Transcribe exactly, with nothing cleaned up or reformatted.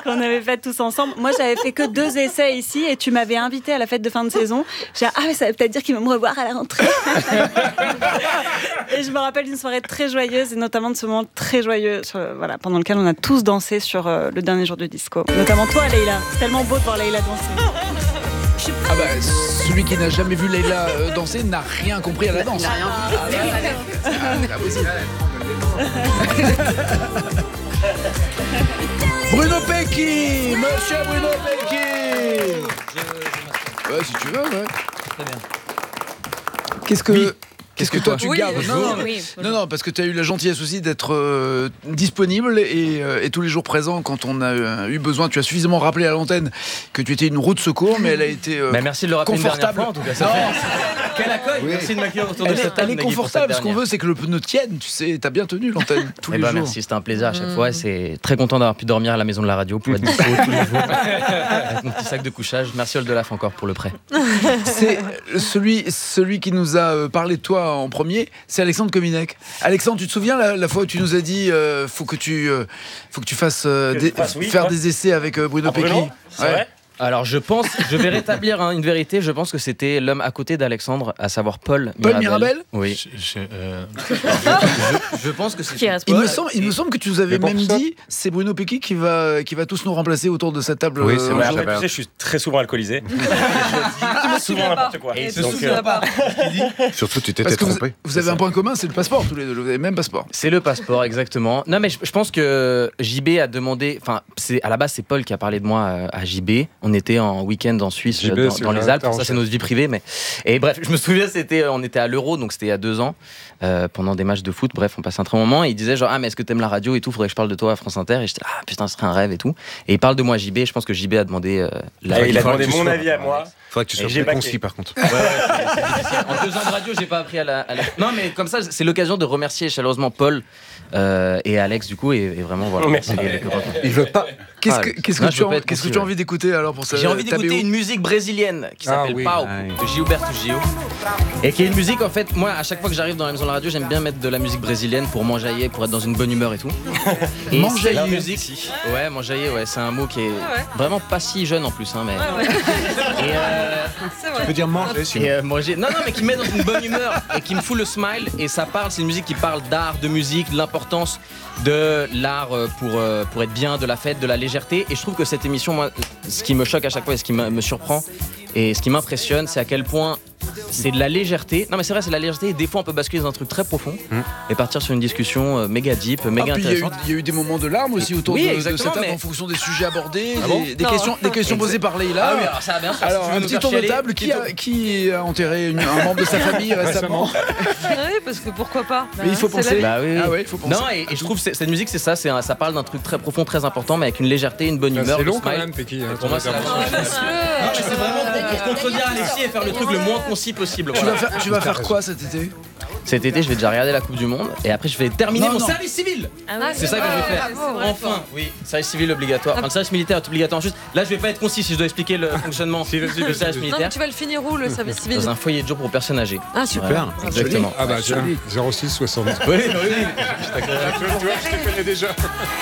qu'on avait fait tous ensemble. Moi, j'avais fait que deux essais ici et tu m'avais invité à la fête de fin de saison. J'ai dit, ah, mais ça veut peut-être dire qu'ils vont me revoir à la rentrée. Et je me rappelle d'une soirée très joyeuse et notamment de ce moment très joyeux sur, voilà, pendant lequel on a tous dansé sur euh, le dernier jour de disco. Notamment toi, Leïla. C'est tellement beau de voir Leïla danser. Ah bah, celui qui n'a jamais vu Leïla euh, danser n'a rien compris à la danse. Il n'a rien vu. Ah, bah, ah, c'est pas possible. Bruno Pecky, monsieur Bruno Pecky. Ouais, si tu veux, ouais. Très bien. Qu'est-ce que... Oui. Qu'est-ce que toi tu oui, gardes oui, non, non, oui. non, non, parce que tu as eu la gentillesse aussi d'être euh, disponible et, euh, et tous les jours présent quand on a euh, eu besoin. Tu as suffisamment rappelé à l'antenne que tu étais une roue de secours, mais elle a été euh, bah, merci de le rappeler confortable. Une dernière fois, en tout cas. Ça fait... Quel accueil. Oui. Merci de m'accueillir autour Elle de est, cette table. elle est Nagui, pour confortable. cette Ce qu'on dernière. veut, c'est que le pneu tienne. Tu sais, t'as bien tenu l'antenne tous Eh les bah, jours. merci, c'était un plaisir à chaque mmh. fois. C'est très content d'avoir pu dormir à la maison de la radio pour être dispo tous les jours avec mon petit sac de couchage. Merci Oldelaf encore pour le prêt. C'est celui, celui qui nous a parlé de toi en premier, c'est Alexandre Kominek. Alexandre, tu te souviens la, la fois où tu nous as dit euh, faut que tu euh, faut que tu fasses, euh, des, fasse, oui, faire quoi. des essais avec euh, Bruno Ah, Pecky. Bruno, c'est vrai. Alors je pense, je vais rétablir hein, une vérité. Je pense que c'était l'homme à côté d'Alexandre, à savoir Paul. Paul Mirabel. Mirabel. Oui. Je, je, euh... je, je pense que c'est. Qui reste Il Paul. me semble, il me semble que tu nous avais Mais pour même ça- dit c'est Bruno Pecky qui va qui va tous nous remplacer autour de cette table. Oui, euh, c'est un vrai, jour. Après, j'avais- tu sais, je suis très souvent alcoolisé. Je dis souvent n'importe quoi. Et il se Donc, souvient euh, pas. Surtout, tu t'étais Parce que vous, trompé. vous avez un point commun, c'est le passeport tous les deux. Vous avez le même passeport. C'est le passeport, exactement. Non, mais je, je pense que J B a demandé. Enfin, c'est à la base, c'est Paul qui a parlé de moi euh, à J B. On était en week-end en Suisse, J B, dans, c'est dans le les Alpes. rédacteur en Ça, c'est chef. notre vie privée. Mais et bref, je me souviens, c'était, on était à l'Euro, donc c'était il y a deux ans, euh, pendant des matchs de foot. Bref, on passait un très bon moment. Et il disait genre ah mais est-ce que t'aimes la radio et tout. Faudrait que je parle de toi à France Inter. Et j'étais ah putain, ce serait un rêve et tout. Et il parle de moi à J B. Je pense que J B a demandé. Euh, la Et il a faudrait demandé que tu mon sois- avis à moi. Faudrait que tu Et sois j'ai très baqué. concis par contre. Ouais, ouais, c'est- c'est difficile. En deux ans de radio, j'ai pas appris à la, à la- Non, mais comme ça, c'est l'occasion de remercier chaleureusement Paul euh, et Alex du coup, et, et vraiment voilà. Merci. c'est les- les copains. Il veut pas. Qu'est-ce Ah, que qu'est-ce non, que je tu veux pas as être qu'est-ce que concis, tu as ouais. envie d'écouter alors pour ça? J'ai envie d'écouter Tabéo une musique brésilienne qui Ah s'appelle oui. Pau Ah de Gilberto Gil. Et qui est une musique en fait, moi à chaque fois que j'arrive dans la maison de la radio, j'aime bien mettre de la musique brésilienne pour m'enjailler, pour être dans une bonne humeur et tout. Et M'enjailler. c'est la musique. Ouais, m'enjailler, ouais, c'est un mot qui est ouais. vraiment pas si jeune en plus, hein, mais. Ouais, ouais. Et, euh, C'est Tu vrai. peux dire manger sinon. et euh, manger. Non, non, mais qui me met dans une bonne humeur et qui me fout le smile. Et ça parle, c'est une musique qui parle d'art, de musique, de l'importance de l'art euh, pour, euh, pour être bien, de la fête, de la légèreté. Et je trouve que cette émission, moi, ce qui me choque à chaque fois et ce qui me me surprend et ce qui m'impressionne, c'est à quel point c'est de la légèreté. Non, mais c'est vrai, c'est de la légèreté. Et des fois, on peut basculer dans un truc très profond Mm. et partir sur une discussion euh, méga deep, méga Ah, puis il y, a eu- intéressante. il y a eu des moments de larmes aussi autour Oui, de, de exactement, cette table mais- en fonction des sujets abordés, Ah des, bon des Non. questions, des questions posées par Leïla. Ah oui, alors ça va bien sûr. Alors, Si tu veux un nous petit faire tour de chialer, table. Qui a, qui a enterré une- un membre de sa famille récemment? Oui, parce que pourquoi pas. Mais il faut C'est penser. la- Bah oui, oui. Ah ouais, il faut penser. Non, et, et je trouve que cette musique, c'est ça, c'est un- ça parle d'un truc très profond, très important, mais avec une légèreté, une bonne Bah, humeur. c'est le long quand smile. même, Pecky. hein, Pour ton moi, c'est la intervention. Oh, monsieur. Non, mais c'est vraiment pour contredire Alexis et faire le truc le moins concis possible. Tu voilà. vas faire, tu vas faire quoi cet été? Cet été, je vais déjà regarder la Coupe du Monde et après, je vais terminer Non, mon non. service civil. Ah, C'est ça que je vais faire. Enfin, oui, service civil obligatoire. Enfin, le service militaire est obligatoire. Juste, là, je vais pas être concis si je dois expliquer le fonctionnement Si, vas-y, du vas-y, service vas-y. Non, mais militaire. tu vas le finir où, le service civil? Dans un foyer de jour pour personnes âgées. Ah, super. Voilà, exactement. Ah bah tiens, zéro six soixante. Oui, oui, oui. Tu vois, je te connais déjà.